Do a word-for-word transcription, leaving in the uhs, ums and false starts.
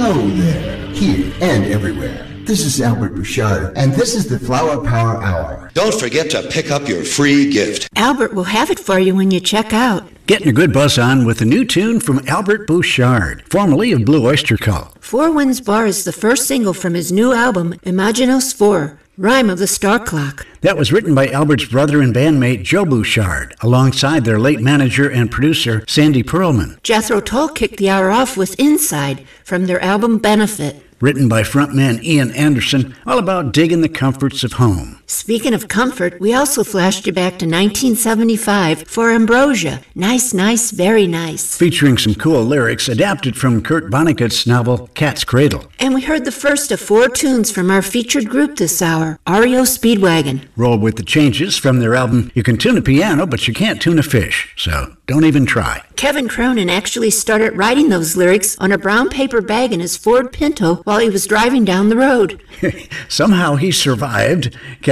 Hello there, here and everywhere. This is Albert Bouchard, and this is the Flower Power Hour. Don't forget to pick up your free gift. Albert will have it for you when you check out. Getting a good buzz on with a new tune from Albert Bouchard, formerly of Blue Oyster Cult. Four Winds Bar is the first single from his new album, Imaginos four, Rhyme of the Star Clock. That was written by Albert's brother and bandmate Joe Bouchard, alongside their late manager and producer Sandy Pearlman. Jethro Tull kicked the hour off with Inside from their album Benefit. Written by frontman Ian Anderson, all about digging the comforts of home. Speaking of comfort, we also flashed you back to nineteen seventy-five for Ambrosia. Nice, nice, very nice. Featuring some cool lyrics adapted from Kurt Vonnegut's novel Cat's Cradle. And we heard the first of four tunes from our featured group this hour, R E O Speedwagon. Roll with the changes from their album You Can Tune a Piano, but You Can't Tune a Fish, so don't even try. Kevin Cronin actually started writing those lyrics on a brown paper bag in his Ford Pinto while he was driving down the road. Somehow he survived.